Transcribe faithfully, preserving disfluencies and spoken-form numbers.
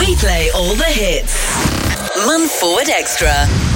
We play all the hits. Month Forward Extra.